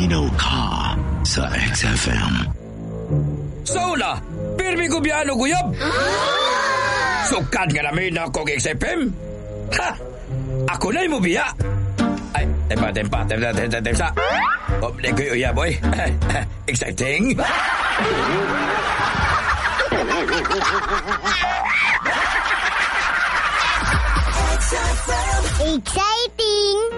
Malinaw ka sa XFM. Saula, pirmi ko biyano guyab. Sukad nga namin ako kay XFM. Ha! Ako na yung mubiya. Ay, tempa. Oh, legoy uya, boy. Exciting. Exciting!